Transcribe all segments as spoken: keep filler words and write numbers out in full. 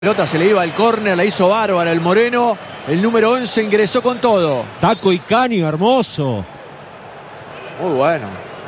Pelota se le iba al córner, la hizo bárbara el Moreno. El número once ingresó con todo. Taco y caño, hermoso. Muy bueno.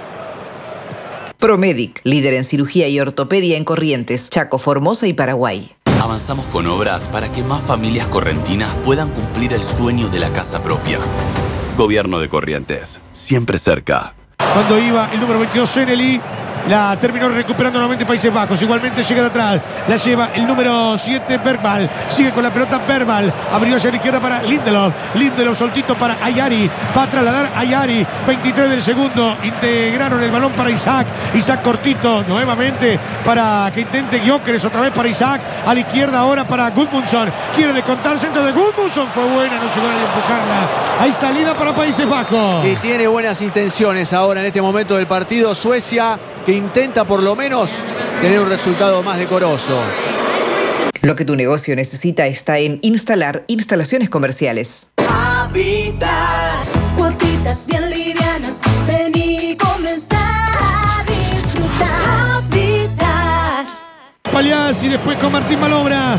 Promedic, líder en cirugía y ortopedia en Corrientes, Chaco, Formosa y Paraguay. Avanzamos con obras para que más familias correntinas puedan cumplir el sueño de la casa propia. Gobierno de Corrientes, siempre cerca. Cuando iba el número veintidós, Seneli, la terminó recuperando nuevamente Países Bajos. Igualmente llega de atrás, la lleva el número siete, Bergvall. Sigue con la pelota Bergvall. Abrió hacia la izquierda para Lindelof. Lindelof soltito para Ayari. Va a trasladar Ayari. veintitrés del segundo. Integraron el balón para Isaac. Isaac cortito nuevamente para que intente Gyökeres. Otra vez para Isaac. A la izquierda ahora para Gudmundsson. Quiere descontar. Centro de Gudmundsson. Fue buena. No llegó a empujarla. Hay salida para Países Bajos. Y tiene buenas intenciones ahora en este momento del partido. Suecia, que intenta por lo menos tener un resultado más decoroso. Lo que tu negocio necesita está en Instalar Instalaciones Comerciales. Habitat, cuotitas bien livianas, ven y comenzar a disfrutar. Habitat. Palias y después con Martín Malobra.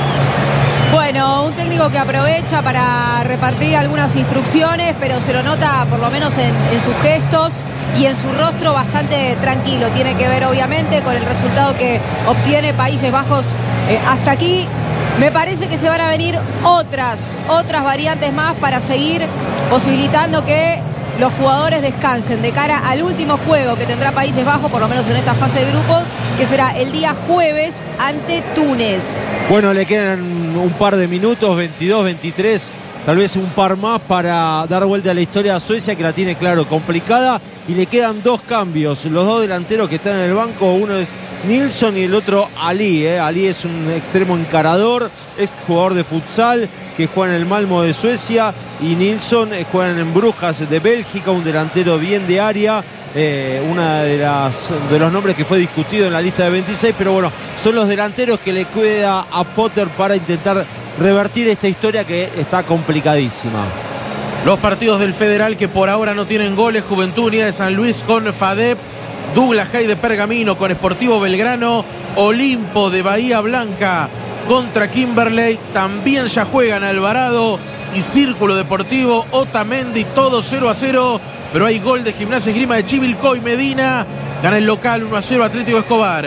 Bueno, un técnico que aprovecha para repartir algunas instrucciones, pero se lo nota por lo menos en, en sus gestos y en su rostro bastante tranquilo. Tiene que ver obviamente con el resultado que obtiene Países Bajos eh, hasta aquí. Me parece que se van a venir otras, otras variantes más para seguir posibilitando que los jugadores descansen de cara al último juego que tendrá Países Bajos, por lo menos en esta fase de grupos, que será el día jueves ante Túnez. Bueno, le quedan un par de minutos, veintidós, veintitrés, tal vez un par más para dar vuelta a la historia a Suecia, que la tiene, claro, complicada. Y le quedan dos cambios, los dos delanteros que están en el banco, uno es Nilsson y el otro Ali. ¿eh? Ali es un extremo encarador, es jugador de futsal que juega en el Malmo de Suecia, y Nilsson eh, juega en Brujas de Bélgica, un delantero bien de área. Eh, una de las de los nombres que fue discutido en la lista de veintiséis, pero bueno, son los delanteros que le queda a Potter para intentar revertir esta historia que está complicadísima. Los partidos del Federal que por ahora no tienen goles: Juventud Unida de San Luis con FADEP, Douglas Haig de Pergamino con Sportivo Belgrano, Olimpo de Bahía Blanca contra Kimberley. También ya juegan Alvarado y Círculo Deportivo Otamendi, todo cero a cero. Pero hay gol de Gimnasia y Esgrima de Chivilcoy. Medina gana el local uno a cero Atlético Escobar.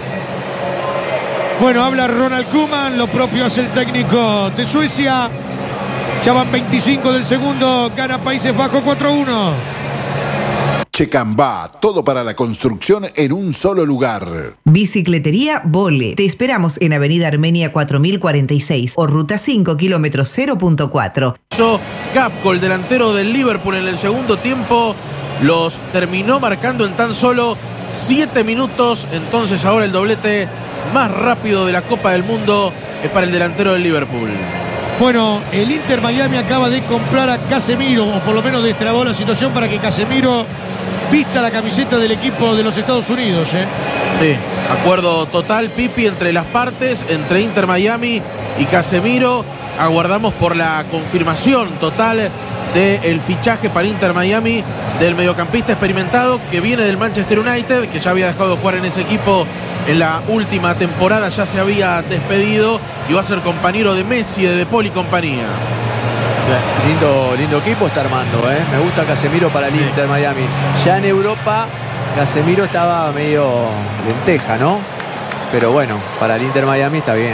Bueno, habla Ronald Koeman, lo propio hace el técnico de Suecia. Ya van veinticinco del segundo, gana Países Bajos cuatro a uno. Checambá, todo para la construcción en un solo lugar. Bicicletería Vole. Te esperamos en Avenida Armenia cuatro mil cuarenta y seis o Ruta cinco, kilómetro cero punto cuatro. Gapco, el delantero del Liverpool, en el segundo tiempo los terminó marcando en tan solo siete minutos. Entonces ahora el doblete más rápido de la Copa del Mundo es para el delantero del Liverpool. Bueno, el Inter Miami acaba de comprar a Casemiro, o por lo menos destrabó la situación para que Casemiro vista la camiseta del equipo de los Estados Unidos. ¿eh? Sí, acuerdo total, Pipi, entre las partes, entre Inter Miami y Casemiro. Aguardamos por la confirmación total del fichaje para Inter Miami del mediocampista experimentado que viene del Manchester United, que ya había dejado de jugar en ese equipo en la última temporada, ya se había despedido y va a ser compañero de Messi, de De Paul y compañía. Lindo, lindo equipo está armando, ¿eh? Me gusta Casemiro para el Inter Miami. Ya en Europa Casemiro estaba medio lenteja, ¿no? Pero bueno, para el Inter Miami está bien.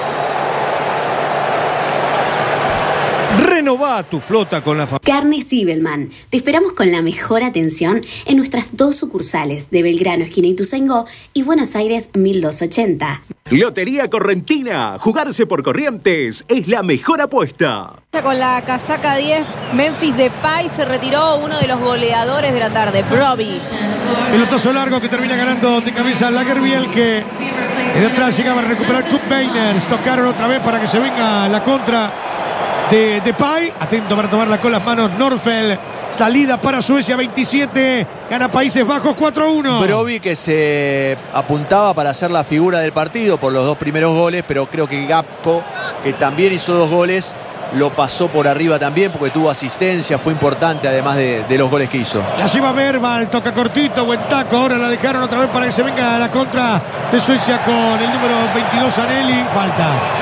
Renová tu flota con la familia. Carnes Zibelman. Te esperamos con la mejor atención en nuestras dos sucursales de Belgrano, esquina Ituzaingó, y Buenos Aires mil doscientos ochenta. Lotería Correntina. Jugarse por Corrientes es la mejor apuesta. Con la casaca diez, Memphis Depay se retiró, uno de los goleadores de la tarde, Broby. Pelotazo largo que termina ganando de cabeza Lagerbiel, que en atrás llegaba a recuperar Kurt Beiners. Tocaron otra vez para que se venga la contra de Depay. Atento para tomarla con las manos Nordfeld. Salida para Suecia, veintisiete. Gana Países Bajos cuatro a uno. Broby, que se apuntaba para ser la figura del partido por los dos primeros goles, pero creo que Gapco, que también hizo dos goles, lo pasó por arriba también porque tuvo asistencia, fue importante además de, de los goles que hizo. La lleva Verbal, toca cortito, buen taco. Ahora la dejaron otra vez para que se venga a la contra de Suecia con el número veintidós Anelli. Falta.